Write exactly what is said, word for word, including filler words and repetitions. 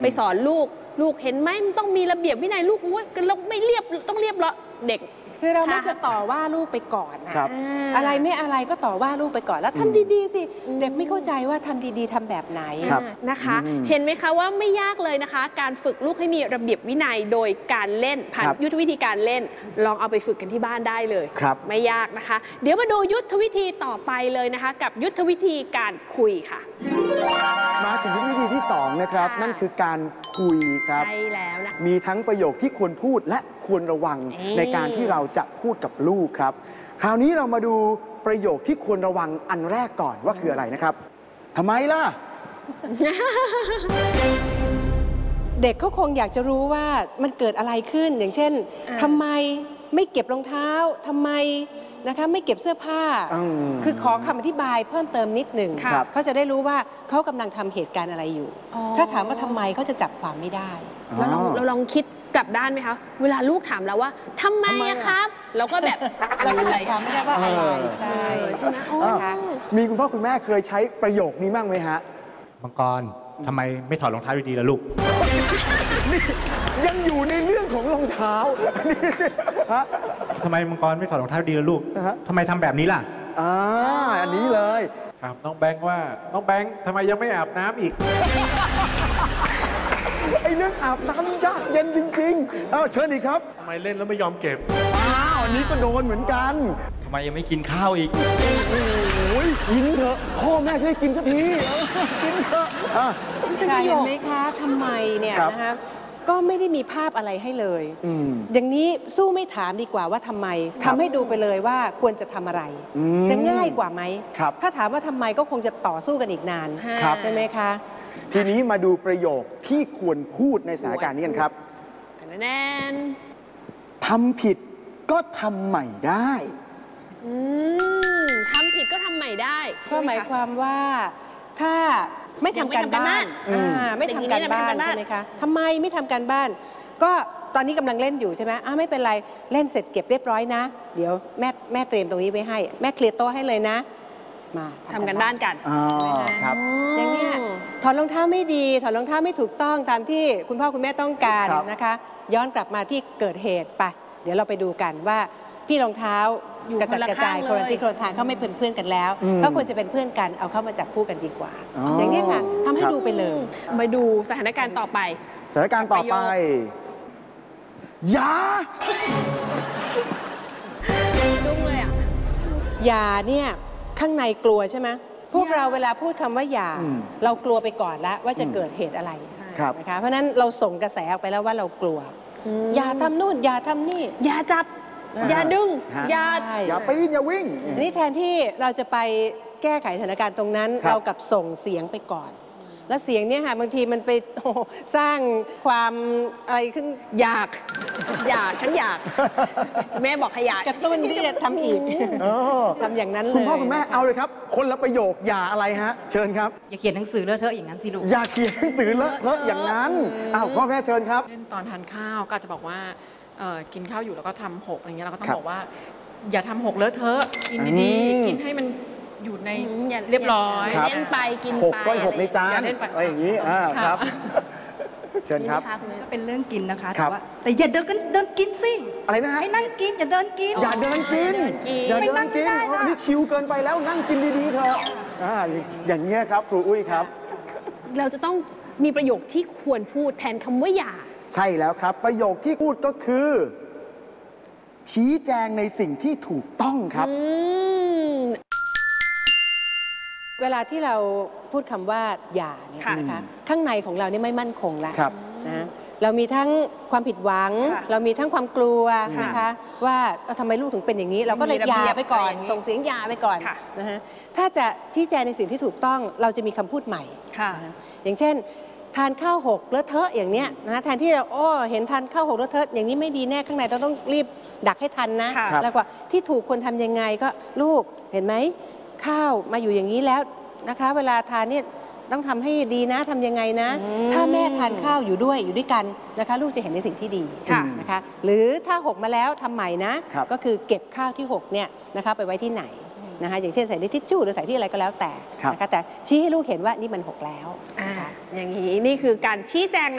ไปสอนลูกลูกเห็นไหมมันต้องมีระเบียบวินัยลูกอุ้ยเราไม่เรียบต้องเรียบร้อยเด็กคือเราไม่จะต่อว่าลูกไปก่อนนะอะไรไม่อะไรก็ต่อว่าลูกไปก่อนแล้วทำดีๆสิเด็กไม่เข้าใจว่าทำดีๆทำแบบไหนนะคะเห็นไหมคะว่าไม่ยากเลยนะคะการฝึกลูกให้มีระเบียบวินัยโดยการเล่นผ่านยุทธวิธีการเล่นลองเอาไปฝึกกันที่บ้านได้เลยไม่ยากนะคะเดี๋ยวมาดูยุทธวิธีต่อไปเลยนะคะกับยุทธวิธีการคุยค่ะมาถึงยุทธวิธีที่สองนะครับนั่นคือการคุยครับใช่แล้วนะมีทั้งประโยคที่ควรพูดและควรระวังในการที่เราจะพูดกับลูกครับคราวนี้เรามาดูประโยคที่ควรระวังอันแรกก่อนว่าคืออะไรนะครับทำไมล่ะเด็กเขาคงอยากจะรู้ว่ามันเกิดอะไรขึ้นอย่างเช่นทำไมไม่เก็บรองเท้าทำไมนะคะไม่เก็บเสื้อผ้าคือขอคำอธิบายเพิ่มเติมนิดหนึ่งเขาจะได้รู้ว่าเขากำลังทำเหตุการณ์อะไรอยู่ถ้าถามว่าทำไมเขาจะจับความไม่ได้เราลองเราลองคิดกลับด้านไหมคะเวลาลูกถามเราว่าทำไมอะครับเราก็แบบเราก็จับความไม่ได้ว่าอะไรใช่ใช่ไหมมีคุณพ่อคุณแม่เคยใช้ประโยคนี้บ้างไหมฮะมังกรทำไมไม่ถอดรองเท้าดีๆล่ะลูกนี่ยังอยู่ในเรื่องของรองเท้าทำไมมังกรไม่ถอดรองเท้าดีล่ะลูกทำไมทำแบบนี้ล่ะอ่าอันนี้เลยถามน้องแบงค์ว่าน้องแบงค์ทำไมยังไม่อาบน้ำอีกไอ้เรื่องอาบน้ำยากเย็นจริงๆเอ้าเชิญอีกครับทำไมเล่นแล้วไม่ยอมเก็บอ้าวอันนี้ก็โดนเหมือนกันทำไมยังไม่กินข้าวอีกโอ้ยกินเถอะพ่อแม่จะได้กินสักทีกินเถอะเห็นไหมคะทำไมเนี่ยนะคะก็ไม่ได้มีภาพอะไรให้เลยอย่างนี้สู้ไม่ถามดีกว่าว่าทำไมทำให้ดูไปเลยว่าควรจะทำอะไรจะง่ายกว่าไหมถ้าถามว่าทำไมก็คงจะต่อสู้กันอีกนานใช่ไหมคะทีนี้มาดูประโยคที่ควรพูดในสถานการณ์นี้กันครับแน่นทำผิดก็ทำใหม่ได้ทำผิดก็ทำใหม่ได้ก็หมายความว่าถ้าไม่ทำการบ้านไม่ทำการบ้านใช่ไหมคะทำไมไม่ทำการบ้านก็ตอนนี้กำลังเล่นอยู่ใช่ไหมอ้าไม่เป็นไรเล่นเสร็จเก็บเรียบร้อยนะเดี๋ยวแม่แม่เตรียมตรงนี้ไว้ให้แม่เคลียร์โต๊ะให้เลยนะมาทำกันบ้านกันครับอย่างนี้ถอดรองเท้าไม่ดีถอดรองเท้าไม่ถูกต้องตามที่คุณพ่อคุณแม่ต้องการนะคะย้อนกลับมาที่เกิดเหตุไปเดี๋ยวเราไปดูกันว่าพี่รองเท้ากระจัดกระจายคนละที่คนละทางเขาไม่เป็นเพื่อนกันแล้วเขาควรจะเป็นเพื่อนกันเอาเข้ามาจับคู่กันดีกว่าอย่างนี้ค่ะทำให้ดูไปเลยไปดูสถานการณ์ต่อไปสถานการณ์ต่อไปอย่าดุ้งเลยอ่ะอย่าเนี่ยข้างในกลัวใช่ไหมพวกเราเวลาพูดคำว่าอย่าเรากลัวไปก่อนแล้วว่าจะเกิดเหตุอะไรนะคะเพราะนั้นเราส่งกระแสออกไปแล้วว่าเรากลัวอย่าทำนู่นอย่าทำนี่อย่าจับอย่าดึงอย่าอย่าปีนอย่าวิ่งนี่แทนที่เราจะไปแก้ไขสถานการณ์ตรงนั้นเรากับส่งเสียงไปก่อนแล้วเสียงเนี่ยค่ะบางทีมันไปสร้างความอะไรขึ้นอยากอยากฉันอยากแม่บอกขยายกระตุ้นที่จะทำอีกทำอย่างนั้นเลยคุณพ่อคุณแม่เอาเลยครับคนละประโยคอย่าอะไรฮะเชิญครับอย่าเขียนหนังสือเลอะเทอะอย่างนั้นสิลูกอย่าเขียนหนังสือเลอะเทอะอย่างนั้นอ้าวพ่อแม่เชิญครับตอนทานข้าวก็จะบอกว่ากินข้าวอยู่แล้วก็ทำหกอะไรเงี้ยเราก็ต้องบอกว่าอย่าทำหกเลอะเทอะกินดีๆกินให้มันอยู่ในเรียบร้อยเล่นไปกินไปหกก็หกในจานอะไรอย่างนี้ครับเชิญครับก็เป็นเรื่องกินนะคะแต่ว่าแต่อย่าเดินเดินกินสิอะไรนะฮะให้นั่งกินอย่าเดินกินอย่าเดินกินอย่าเดินกินอันนี้ชิลเกินไปแล้วนั่งกินดีๆเถอะอย่างเงี้ยครับครูอุ้ยครับเราจะต้องมีประโยคที่ควรพูดแทนคำว่าอย่าใช่แล้วครับประโยคที่พูดก็คือชี้แจงในสิ่งที่ถูกต้องครับเวลาที่เราพูดคำว่าอย่าเนี่ยนะคะข้างในของเราเนี่ยไม่มั่นคงแล้วนะเรามีทั้งความผิดหวังเรามีทั้งความกลัวนะคะว่าทำไมลูกถึงเป็นอย่างนี้เราก็เลยอย่าไปก่อนส่งเสียงอย่าไปก่อนนะฮะถ้าจะชี้แจงในสิ่งที่ถูกต้องเราจะมีคำพูดใหม่อย่างเช่นทานข้าวหกเลอะเทอะอย่างเนี้ยนะแทนที่เราโอ้เห็นทานข้าวหกเลอะเทอะอย่างนี้ไม่ดีแน่ข้างในเราต้องรีบดักให้ทันนะแล้วก็ที่ถูกควรทำยังไงก็ลูกเห็นไหมข้าวมาอยู่อย่างนี้แล้วนะคะเวลาทานเนี่ยต้องทำให้ดีนะทำยังไงนะถ้าแม่ทานข้าวอยู่ด้วยอยู่ด้วยกันนะคะลูกจะเห็นในสิ่งที่ดีนะคะหรือถ้าหกมาแล้วทำใหม่นะก็คือเก็บข้าวที่หกเนี่ยนะคะไปไว้ที่ไหนนะคะอย่างเช่นใส่ในทิชชู่หรือใส่ที่อะไรก็แล้วแต่นะคะแต่ชี้ให้ลูกเห็นว่านี่มันหกแล้วอย่างนี้นี่คือการชี้แจง